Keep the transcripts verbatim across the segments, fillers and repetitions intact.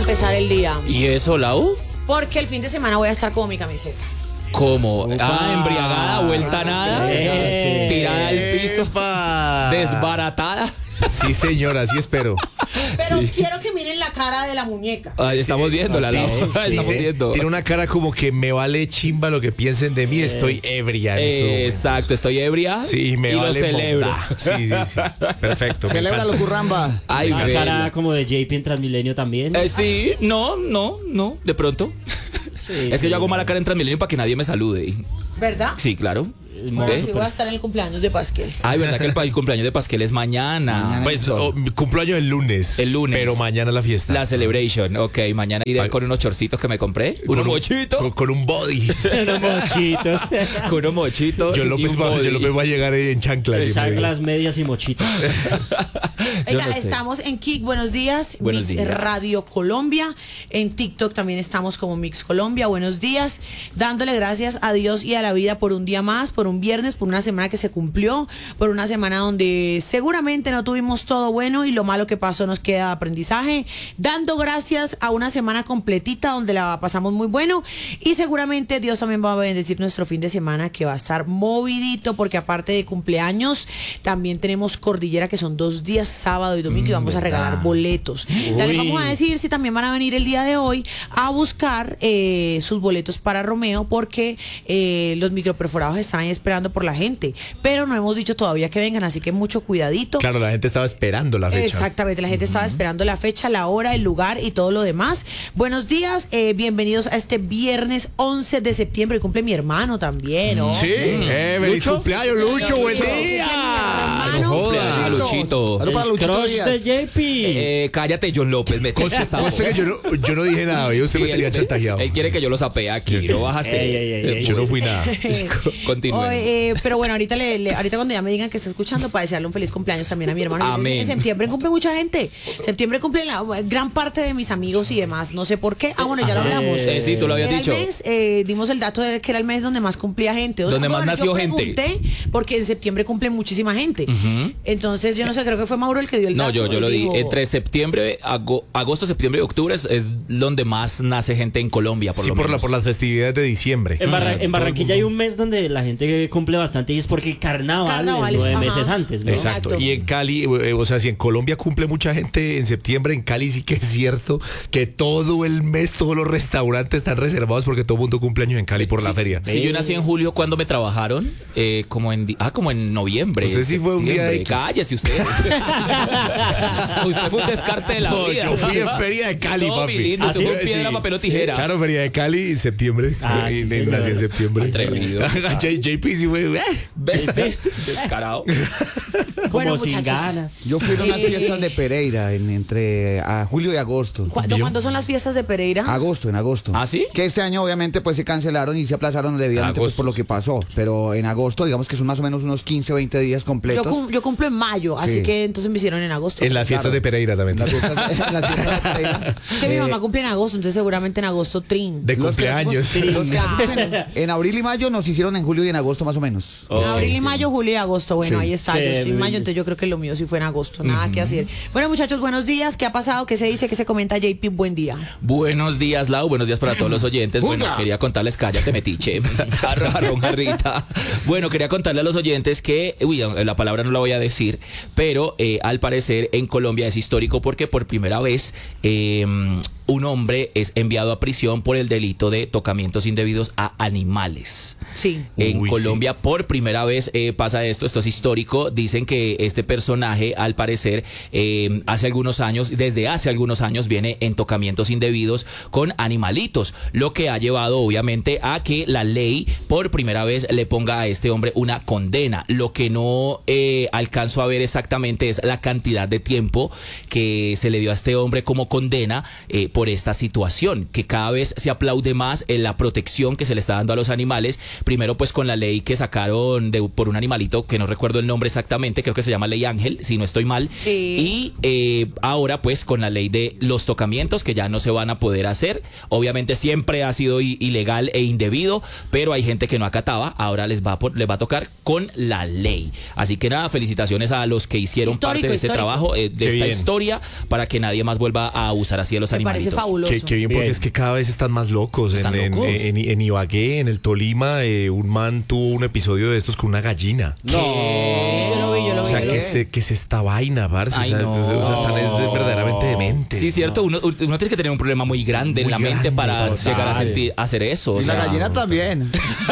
empezar el día. ¿Y eso, Lau? Porque el fin de semana voy a estar como mi camiseta. ¿Cómo? Ah, embriagada, vuelta a nada, Eh, tirada al piso, Epa. desbaratada. Sí, señora, así espero. Pero Sí. quiero que miren la cara de la muñeca. Ahí estamos viéndola, Lau. Estamos Dice, viendo. tiene una cara como que me vale chimba lo que piensen de mí, estoy ebria. en estos momentos. Exacto, estoy ebria Sí, me y lo vale celebro. monda. Sí, sí, sí. Perfecto. me Celébralo, encanta. curramba. Ay, Una vela. cara como de J P en Transmilenio también. Eh, sí, no, no, no, de pronto. Sí, Es que sí. yo hago mala cara en Transmilenio para que nadie me salude. ¿Verdad? Sí, claro. Bueno, ¿Ve? sí voy a estar en el cumpleaños de Pasquel. Ay, ¿verdad que el, pa- el cumpleaños de Pasquel es mañana? Mañana. Pues oh, mi cumpleaños el lunes. El lunes. Pero mañana la fiesta. La celebration, ok. Mañana iré Ay. con unos chorcitos que me compré. Con Unos un- mochitos. Con, con un body. Unos mochitos. Con unos mochitos. Yo y López, un va, body. yo López va a llegar ahí en chanclas. De siempre. chanclas, medias y mochitos. Yo Oiga, no sé. estamos en Kik, buenos días, Buenos Mix días. Radio Colombia, en TikTok también estamos como Mix Colombia, buenos días, dándole gracias a Dios y a la vida por un día más, por un viernes, por una semana que se cumplió, por una semana donde seguramente no tuvimos todo bueno y lo malo que pasó nos queda de aprendizaje, dando gracias a una semana completita donde la pasamos muy bueno y seguramente Dios también va a bendecir nuestro fin de semana que va a estar movidito porque aparte de cumpleaños también tenemos Cordillera que son dos días, sábado y domingo y vamos a regalar boletos. Ya les vamos a decir si también van a venir el día de hoy a buscar eh, sus boletos para Romeo porque eh, los microperforados están ahí esperando por la gente, pero no hemos dicho todavía que vengan, así que mucho cuidadito. Claro, la gente estaba esperando la fecha. Exactamente, la gente estaba esperando la fecha, la hora, el lugar y todo lo demás. Buenos días, eh, bienvenidos a este viernes once de septiembre, cumple mi hermano también, ¿no? Sí, eh, feliz ¿Lucho? cumpleaños, Lucho, buen Lucho, día. hermano. No Cumpleaños, jodas. Luchito. Salud para El Luchito crush Díaz. de J P. Eh, cállate, John López, me Conste- esa conste que yo no, yo no dije nada, yo usted Sí, me tenía él- chantajeado. Él quiere que yo lo sapee aquí, no vas a hacer. Ey, ey, ey, ey. Yo no fui nada. Continúen. Oye, eh, pero bueno, ahorita le, le- ahorita cuando ya me digan que está escuchando para desearle un feliz cumpleaños también a mi hermano. Amén. En septiembre cumple mucha gente. Septiembre cumple la gran parte de mis amigos y demás. No sé por qué. Ah, bueno, ya lo hablamos. Eh, sí, tú lo habías Era dicho. El mes, eh, dimos el dato de que era el mes donde más cumplía gente. O sea, Donde más bueno, nació yo gente. pregunté porque en septiembre cumple muchísima gente. Entonces, yo no sé, creo que fue Mauro el que dio el No, dato. yo, yo y lo di. dijo- Entre septiembre, ago- agosto, septiembre y octubre es, es donde más nace gente en Colombia, por Sí, lo por, la, menos. por las festividades de diciembre. En, Barra- en Todo el Barranquilla hay mundo. un mes donde la gente cumple bastante y es porque el carnaval, Carnavales, es nueve ajá. meses antes, ¿no? Exacto. Exacto. Y en Cali, eh, o sea, si en Colombia cumple mucha gente en septiembre, en Cali sí que es cierto que todo el mes, todos los restaurantes están reservados porque todo el mundo cumple años en Cali por la Sí, feria. Sí, yo nací en julio cuando me trabajaron, eh, como en di- ah, como en noviembre. Usted sí fue un día septiembre. X. Cállese usted. Usted fue un descarte de la No, vida. yo fui en Feria de Cali, No, papi. mi lindo, usted ¿Ah, fue un sí? piedra, Sí. papel o tijera. Claro, Feria de Cali en septiembre. Ah, Y- sí, y señor. nací en septiembre. Atrevido. J, J P sí fue. eh. ¿Ves? Descarado. Como Bueno, sin muchachos. ganas. Yo fui a unas Eh, fiestas de Pereira en, entre a julio y agosto. ¿Cuándo, ¿Cuándo son las fiestas de Pereira? Agosto, en agosto. ¿Ah, sí? Que este año obviamente pues se cancelaron y se aplazaron debidamente pues, Agosto. por lo que pasó. Pero en agosto digamos que son más o menos unos quince o veinte días Yo, completos. cum- yo cumplo en mayo, así Sí. que entonces me hicieron en agosto. En las fiestas Claro. de Pereira también. Las fiestas, en las fiestas de Pereira. Que mi Eh, mamá cumple en agosto, entonces seguramente en agosto trin. De los que cumpleaños. hacemos- los que hacemos en, en abril y mayo nos hicieron en julio y en agosto más o menos. Ok, Abril y sí. mayo, julio y agosto. Bueno, Sí. ahí está. Sí, Yo soy muy mayo, bien. entonces yo creo que lo mío sí fue en agosto. Nada que hacer. Bueno, muchachos, buenos días. ¿Qué ha pasado? ¿Qué se dice? ¿Qué se comenta, J P? Buen día. Buenos días, Lau. Buenos días para todos los oyentes. Bueno, Junta. quería contarles, cállate, metiche. Jarro, jarrón, jarrita. Bueno, quería contarle a los oyentes que, uy, la palabra no la voy a decir, pero eh, al parecer en Colombia es histórico porque por primera vez eh, un hombre es enviado a prisión por el delito de tocamientos indebidos a animales. Sí. En Uy, Colombia por primera vez eh, pasa esto, esto es histórico. Dicen que este personaje, al parecer, eh, hace algunos años, desde hace algunos años, viene en tocamientos indebidos con animalitos, lo que ha llevado obviamente a que la ley por primera vez le ponga a este hombre una condena. Lo que no eh, alcanzo a ver exactamente es la cantidad de tiempo que se le dio a este hombre como condena eh, por esta situación, que cada vez se aplaude más en la protección que se le está dando a los animales. Primero pues con la ley que sacaron de, por un animalito que no recuerdo el nombre exactamente, creo que se llama Ley Ángel, si no estoy mal. Sí. Y eh, ahora pues con la ley de los tocamientos que ya no se van a poder hacer. Obviamente siempre ha sido i- ilegal e indebido, pero hay gente que no acataba, ahora les va, por, les va a tocar con la ley. Así que nada, felicitaciones a los que hicieron Histórico, parte de este histórico. trabajo, eh, de Qué esta bien. historia, para que nadie más vuelva a abusar así de los Me animalitos. parece parece fabuloso. Qué, qué bien, porque Bien. es que cada vez están más locos. Están en, en- locos. En, en- en Ibagué, en el Tolima, eh, un man tuvo un episodio de estos con una gallina. Sí, yo lo vi, yo lo O vi. sea, yo lo ¿qué vi. es, qué es esta vaina, parce? Ay, o sea, no. o sea, están es verdaderamente dementes. Sí, cierto, uno, uno tiene que tener un problema muy grande en Muy la mente grande, para total. llegar a, sentir, a hacer eso. o Y la sea. gallina también.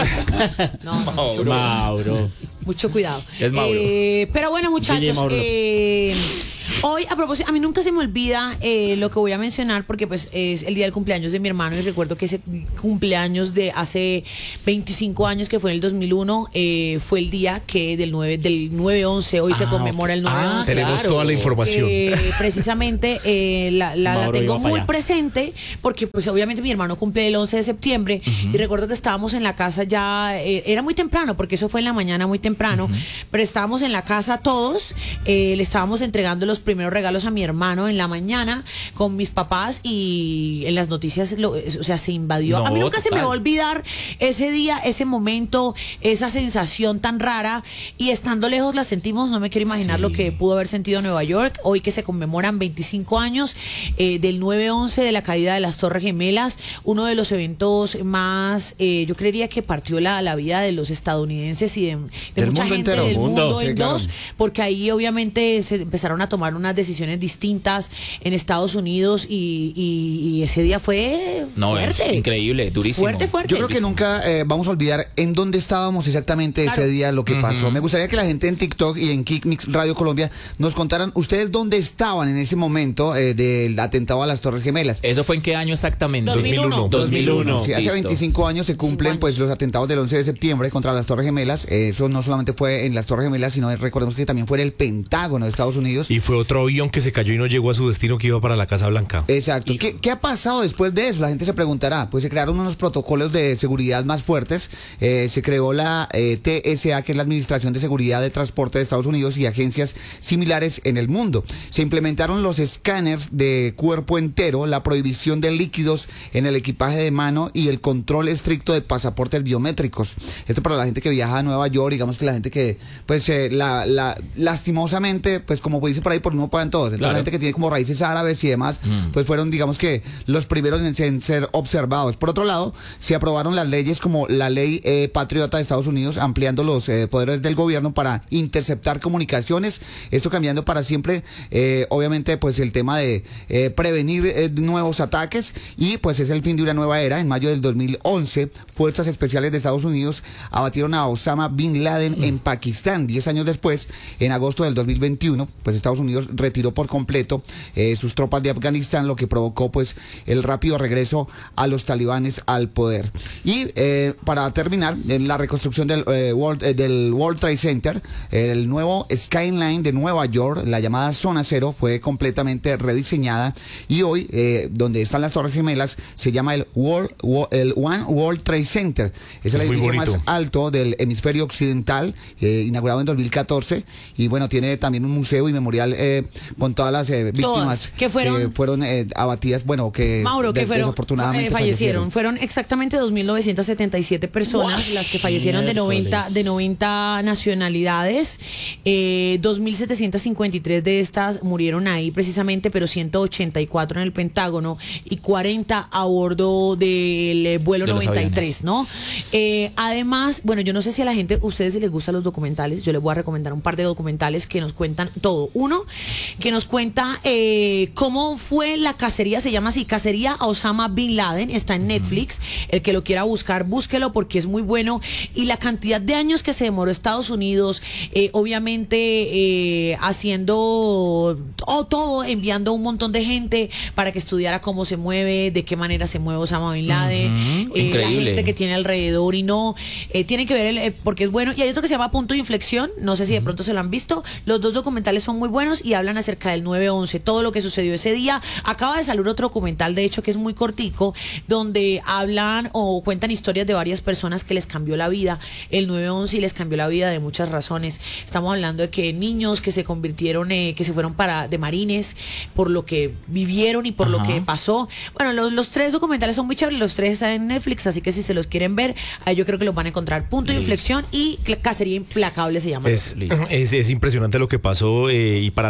No, no, Mauro. Mauro. mucho cuidado. Es Mauro. Eh, pero bueno, D J muchachos, Mauro. eh, hoy a propósito, a mí nunca se me olvida eh, lo que voy a mencionar porque pues es el día del cumpleaños de mi hermano y recuerdo que ese cumpleaños de hace veinticinco años que fue en el dos mil uno eh, fue el día que del nueve del nueve once, hoy se Ah, conmemora ok. el nueve once. Ah, Tenemos claro. toda la información. Que precisamente eh, la, la- la Mauro tengo iba pa' muy allá. presente porque pues obviamente mi hermano cumple el once de septiembre y recuerdo que estábamos en la casa ya, eh, era muy temprano porque eso fue en la mañana muy temprano, pero estábamos en la casa todos, eh, le estábamos entregando los primeros regalos a mi hermano en la mañana con mis papás y en las noticias, lo- o sea, se invadió. No, a mí nunca se me total. va a olvidar ese día, ese momento, esa sensación tan rara y estando lejos la sentimos, no me quiero imaginar Sí. lo que pudo haber sentido Nueva York, hoy que se conmemoran veinticinco años eh, del nueve once, de la caída de las Torres Gemelas, uno de los eventos más, eh, yo creería que partió la, la vida de los estadounidenses y de, de Del mucha mundo gente entero. del Mundo, mundo sí, en claro. dos, porque ahí obviamente se empezaron a tomar unas decisiones distintas en Estados Unidos y, y- y ese día fue No, es fuerte. increíble, durísimo. Fuerte, fuerte. Yo creo que nunca eh, vamos a olvidar en dónde estábamos exactamente Claro. ese día, lo que pasó. Me gustaría que la gente en TikTok y en Kickmix Radio Colombia nos contaran ustedes dónde estaban en ese momento eh, del atentado a las Torres Gemelas. ¿Eso fue en qué año exactamente? dos mil uno. dos mil uno. Sí, hace Listo. veinticinco años se cumplen años. pues los atentados del once de septiembre contra las Torres Gemelas. Eh, Eso no solamente fue en las Torres Gemelas, sino recordemos que también fue en el Pentágono de Estados Unidos. Y fue otro avión que se cayó y no llegó a su destino, que iba para la Casa Blanca. Exacto. ¿Qué, qué ha pasado después de eso? La gente se preguntará. Pues se crearon unos protocolos de seguridad más fuertes. Eh, se creó la eh, T S A, que es la Administración de Seguridad de Transporte de Estados Unidos, y agencias similares en el mundo. Se implementaron los escáneres de cuerpo entero, la prohibición de líquidos en el equipaje de mano y el control estricto de pasaportes biométricos. Esto para la gente que viaja a Nueva York, digamos que la gente que, pues, eh, la, la, lastimosamente, pues como dice por ahí, por uno pagan todos. Entonces, Claro. la gente que tiene como raíces árabes y demás, Mm. pues fueron, digamos que, los primeros en, en ser observados. Por otro lado, se aprobaron las leyes como la ley eh, Patriota de Estados Unidos, ampliando los eh, poderes del gobierno para interceptar comunicaciones. Esto cambiando para siempre, eh, obviamente, pues el tema de eh, prevenir eh, nuevos ataques, y pues es el fin de una nueva era. En mayo del dos mil once, fuerzas especiales de Estados Unidos abatieron a Osama Bin Laden en Pakistán. Diez años después, en agosto del dos mil veintiuno, pues Estados Unidos retiró por completo eh, sus tropas de Afganistán, lo que provocó pues el rápido regreso a los talibanes al poder. Y eh, para terminar, en la reconstrucción del, eh, World, eh, del World Trade Center, el nuevo Skyline de Nueva York, la llamada Zona Cero, fue completamente rediseñada, y hoy, eh, donde están las Torres Gemelas, se llama el, World, Wo- el One World Trade Center. Es el Es muy edificio más bonito. alto del hemisferio occidental, eh, inaugurado en dos mil catorce, y bueno, tiene también un museo y memorial eh, con todas las eh, víctimas Todas, que fueron- fueron, eh, abatidas, bueno, que, Mauro, que de- fueron, desafortunadamente eh, fallecieron. Fueron exactamente dos mil novecientas setenta y siete personas las que fallecieron de noventa, de noventa nacionalidades. Eh, dos mil setecientas cincuenta y tres de estas murieron ahí precisamente, pero ciento ochenta y cuatro en el Pentágono y cuarenta a bordo del eh, vuelo De los noventa y tres, ¿no? Eh, además, bueno, yo no sé si a la gente, ustedes si les gustan los documentales, yo les voy a recomendar un par de documentales que nos cuentan todo. Uno, que nos cuenta eh, cómo fue la cacería, se llama así, Cacería a Osama Bin Laden, está en Netflix, el que lo quiera buscar, búsquelo porque es muy bueno, y la cantidad de años que se demoró Estados Unidos, eh, obviamente eh, haciendo todo, todo, enviando un montón de gente para que estudiara cómo se mueve, de qué manera se mueve Osama Bin Laden, Ujú, eh, la increíble. gente que tiene alrededor y no, eh, tiene que ver el, eh, porque es bueno, y hay otro que se llama Punto de Inflexión, no sé si de pronto se lo han visto, los dos documentales son muy buenos y hablan acerca del nueve once, todo lo que sucedió ese día. Acaba de salir otro documental, de hecho, que es muy cortico, donde hablan o cuentan historias de varias personas que les cambió la vida el nueve once y les cambió la vida de muchas razones. Estamos hablando de que niños que se convirtieron, eh, que se fueron para de marines por lo que vivieron y por lo Ajá. que pasó. Bueno, los, los tres documentales son muy chéveres, los tres están en Netflix, así que si se los quieren ver, ahí yo creo que los van a encontrar. Punto de Listo. Inflexión y Cl- Cacería Implacable se llama. Es, Listo. es, es impresionante lo que pasó, eh, y para la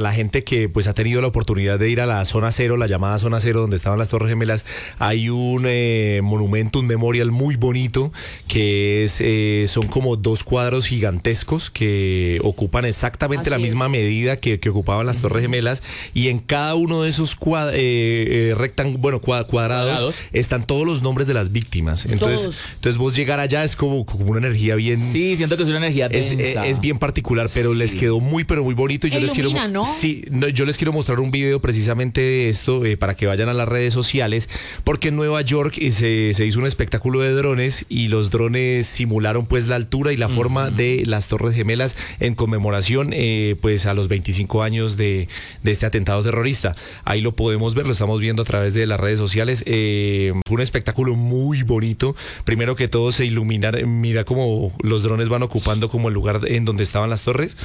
la gente que pues ha tenido la oportunidad de ir a la zona cero, la llamada zona cero, donde estaban las Torres Gemelas, hay un eh, monumento, un memorial muy bonito, que es eh, son como dos cuadros gigantescos que ocupan exactamente Así la misma es. medida que, que ocupaban las Torres Gemelas, y en cada uno de esos cuad eh, eh, rectang bueno, cuad cuadrados, Cuadrados. están todos los nombres de las víctimas. Entonces, Todos. entonces vos llegar allá es como, como una energía bien... Sí, siento que es una energía Es, densa. es bien particular, pero Sí. les quedó muy, pero muy bonito. Y yo E les quiero, ilumina, ¿no? sí, no, yo les quiero mostrar un video precisamente de esto eh, para que vayan a las redes sociales, porque en Nueva York eh, se, se hizo un espectáculo de drones y los drones simularon pues la altura y la forma de las Torres Gemelas en conmemoración eh, pues a los veinticinco años de, de este atentado terrorista. Ahí lo podemos ver, lo estamos viendo a través de las redes sociales. Eh, fue un espectáculo muy bonito. Primero que todo se iluminaron, mira cómo los drones van ocupando como el lugar en donde estaban las torres.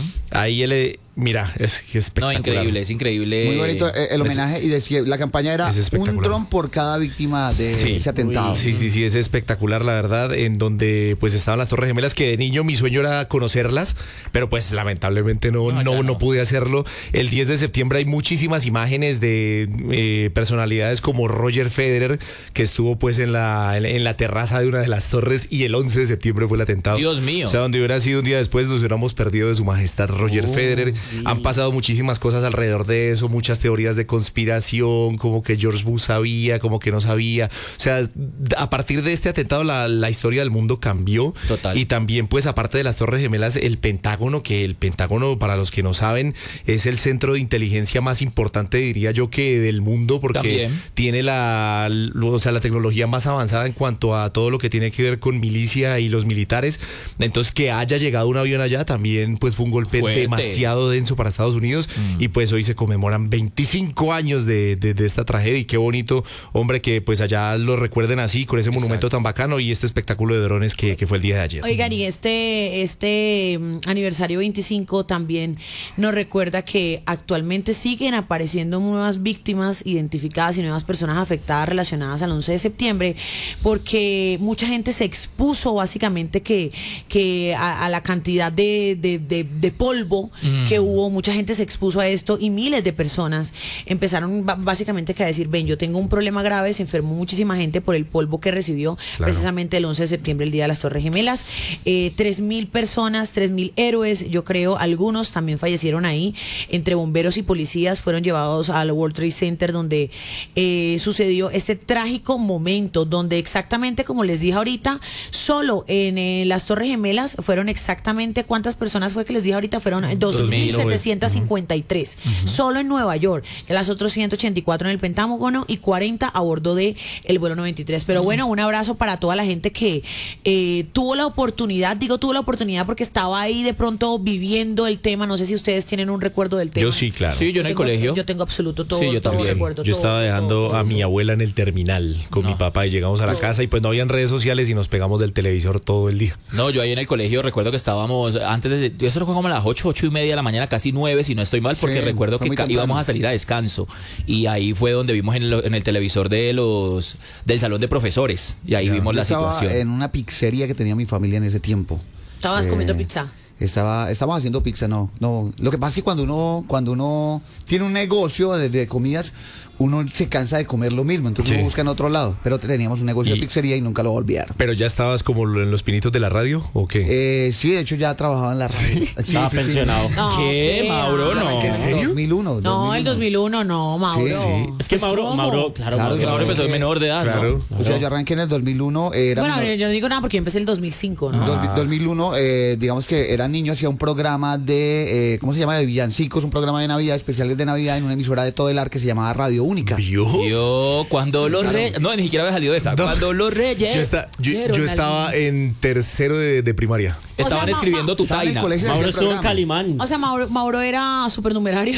Ahí el, mira, es que No, espectacular. increíble, es increíble. Muy bonito eh, el homenaje y decía, la campaña era es un espectacular. dron por cada víctima de Sí. ese atentado. Sí, sí, sí, es espectacular, la verdad, en donde pues estaban las Torres Gemelas, que de niño mi sueño era conocerlas, pero pues lamentablemente no, No, no, ya no. no. pude hacerlo. El diez de septiembre hay muchísimas imágenes de eh, personalidades como Roger Federer, que estuvo pues en la, en, en la terraza de una de las torres, y el once de septiembre fue el atentado. Dios mío. O sea, donde hubiera sido un día después nos hubiéramos perdido de su majestad Roger Oh, Federer. sí. Han pasado muchísimas cosas alrededor de eso, muchas teorías de conspiración, como que George Bush sabía, como que no sabía. O sea, a partir de este atentado la, la historia del mundo cambió. Total. Y también, pues, aparte de las Torres Gemelas, el Pentágono, que el Pentágono, para los que no saben, es el centro de inteligencia más importante, diría yo, que del mundo, porque También. tiene la, o sea, la tecnología más avanzada en cuanto a todo lo que tiene que ver con milicia y los militares. Entonces, que haya llegado un avión allá también, pues, fue un golpe Fuerte. demasiado denso para Estados Unidos. Y pues hoy se conmemoran veinticinco años de, de, de esta tragedia, y qué bonito, hombre, que pues allá lo recuerden así, con ese monumento tan bacano y este espectáculo de drones que, que fue el día de ayer. Oigan, y este, este mm, aniversario veinticinco también nos recuerda que actualmente siguen apareciendo nuevas víctimas identificadas y nuevas personas afectadas relacionadas al once de septiembre, porque mucha gente se expuso básicamente que, que a, a la cantidad de, de, de, de polvo Mm. que hubo, mucha gente se expuso a esto y miles de personas empezaron ba- básicamente que a decir, ven, yo tengo un problema grave, se enfermó muchísima gente por el polvo que recibió Claro. precisamente el once de septiembre, el día de las Torres Gemelas. Eh, tres mil personas, tres mil héroes, yo creo, algunos también fallecieron ahí, entre bomberos y policías fueron llevados al World Trade Center, donde eh, sucedió este trágico momento, donde exactamente como les dije ahorita, solo en eh, las Torres Gemelas fueron exactamente, ¿cuántas personas fue que les dije ahorita? Fueron dos mil setecientos cincuenta y tres, solo en Nueva York, y las otras ciento ochenta y cuatro en el Pentágono y cuarenta a bordo de el vuelo noventa y tres. Pero bueno, un abrazo para toda la gente que eh, tuvo la oportunidad, digo tuvo la oportunidad porque estaba ahí de pronto viviendo el tema. No sé si ustedes tienen un recuerdo del tema. Yo sí, claro. Sí, yo en el tengo, colegio. Yo tengo absoluto todo, Sí, yo todo también. recuerdo. Yo todo, estaba dejando todo, todo, a mi todo. abuela en el terminal con mi papá, y llegamos a la casa y pues no habían redes sociales y nos pegamos del televisor todo el día. No, yo ahí en el colegio recuerdo que estábamos antes de... Eso fue como a las ocho, ocho y media de la mañana, casi nueve, si no estoy mal, porque Sí, recuerdo fue que muy ca- temprano. íbamos a salir a descanso. Y ahí fue donde vimos en, lo- en el televisor de los del salón de profesores. Y ahí vimos Yo la estaba situación. en una pizzería que tenía mi familia en ese tiempo. Estabas Eh, comiendo pizza. Estaba, estábamos haciendo pizza, no, no. Lo que pasa es que cuando uno, cuando uno tiene un negocio de, de comidas, uno se cansa de comer lo mismo, entonces Sí. uno busca en otro lado. Pero teníamos un negocio Y- de pizzería y nunca lo volvieron. ¿Pero ya estabas como en los pinitos de la radio o qué? Eh, sí, de hecho ya trabajaba en la radio. Sí, Estaba sí, sí. pensionado. No, ¿Qué, Mauro? No. Arranqué en el ¿En serio? dos mil uno. No, el dos mil uno, no, Mauro. Sí, sí. Es que Pues, Mauro, ¿cómo? Mauro, claro, Claro, Es que Mauro, Mauro empezó eh, menor de edad, claro. ¿no? O sea, yo arranqué en el dos mil uno. eh, Era Bueno, menor- yo no digo nada porque yo empecé el dos mil cinco, ¿no? Dos- dos mil uno, eh, digamos que era niño, hacía un programa de, eh, ¿cómo se llama? De villancicos, un programa de Navidad, especiales de Navidad en una emisora de todo el ar que se llamaba Radio Única. ¿Vio? Yo, cuando los reyes... No, ni siquiera había salido de esa. No. Cuando los reyes... Yo, está- yo- dieron yo la estaba línea. en tercero de, de primaria. Estaban O sea, escribiendo tu estaba en el taina. colegio. Mauro el estuvo en programa. Calimán. O sea, Mauro, Mauro era supernumerario.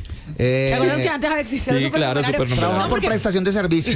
Eh, ¿Te acuerdas que antes existía sí, el claro, supernumerario? supernumerario. Trabajaba No, por porque- prestación de servicios.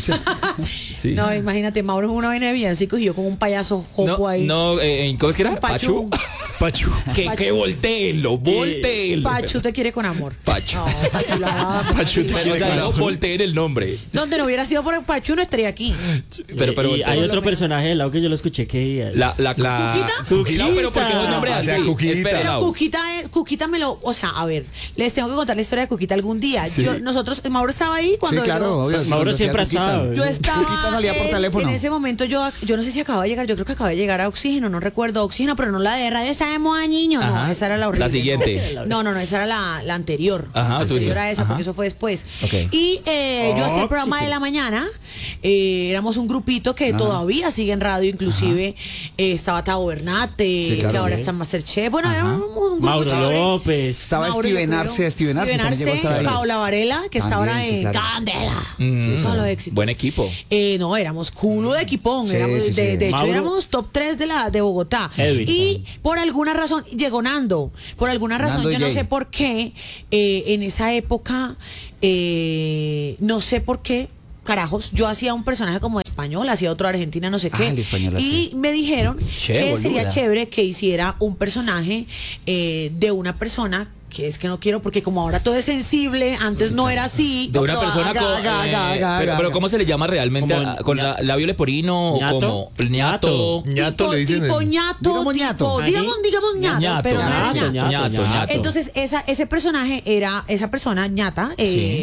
Sí. No, imagínate, Mauro en una vaina de villancicos y yo como un payaso jopo No, ahí. no, eh, ¿cómo es que era? Un pachú. Pachú. Pachu. Que, que volteenlo, volteenlo. Pachu te quiere con amor. Pachu. No, Pachu, la- Pachu te O quiere sea, con no amor. volteen el nombre. Donde no hubiera sido por Pachu no estaría aquí. Pero, pero y hay volteen. otro personaje del lado que yo lo escuché que La, la, La- ¿Cuquita? Cuquita, pero ¿por qué los nombres O así? sea, Cuquita. Espera, Pero Lau. Cuquita es, Cuquita me lo, o sea, a ver, les tengo que contar la historia de Cuquita algún día. Sí. Yo, nosotros, Mauro estaba ahí cuando Sí, claro, yo, obvio. Mauro cuando siempre hacía ha estado. yo Cuquita estaba salía por en, teléfono. en ese momento yo, yo no sé si acababa de llegar, yo creo que acababa de llegar a Oxígeno, no recuerdo Oxígeno, pero no la de radio, esa de Moda Niño, no, Ajá. esa era la horrible. La siguiente. No, no, no, esa era la, la anterior. Ajá, la tú anterior dices, a esa, ajá. porque eso fue después. Ok. Y eh, yo hacía el programa de la mañana, eh, éramos un grupito que todavía sigue en radio, inclusive eh, estaba Tavo Bernate, Sí, claro. que ahora está en Masterchef, bueno, era un, un grupo Mauro chévere. López. Estaba Mauro, Steven yo Arce, creo. Steven Arce Steven también llegó a estar ahí. Paola Varela, que está ahora También, sí, en claro. Candela. Mm, Solo éxito. Buen equipo. Eh, no, éramos culo de equipón. Sí, éramos- sí, de, sí. de hecho, Mauro. éramos top tres de la de Bogotá. Edwin. Y por alguna razón, llegó Nando. Por alguna razón, Nando yo no J. sé por qué, eh, en esa época, eh, no sé por qué. Carajos, yo hacía un personaje como de español, hacía otro de Argentina, no sé Ah, qué. el español, y me dijeron Che, que boluda. sería chévere que hiciera un personaje eh, de una persona que es que no quiero, porque como ahora todo es sensible, antes no era así. De una Ga, persona ga, con. ga, eh, ga, ga, pero, ga, pero ga. ¿cómo se le llama realmente? Como a- ¿Con la, ña- labio leporino o ñato. como ñato? Ñato tipo, le dicen tipo en- ñato, Digamos tipo, ñato. digamos, digamos ñato, Ñato, pero no era ñato, ñato. ñato, ñato, ñato. Entonces, esa, ese personaje era, esa persona ñata, eh, Sí.